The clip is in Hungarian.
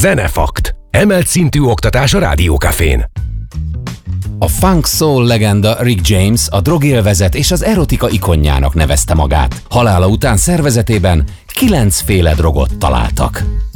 Zenefakt. Emelt szintű oktatás a Rádiókafén. A funk soul legenda Rick James a drogélvezet és az erotika ikonjának nevezte magát. Halála után szervezetében 9 féle drogot találtak.